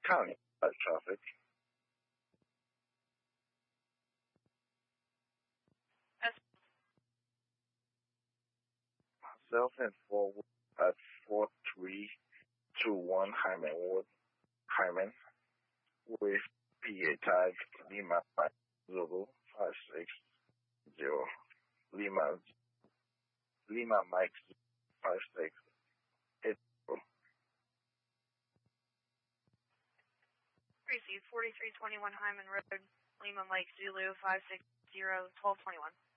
County traffic. Myself and forward at 4321 Hyman with PA tag Lima Zulu 560 Lima Mike 56. Tracy, 4321 Hyman Road, Lima Mike Zulu 560 1221.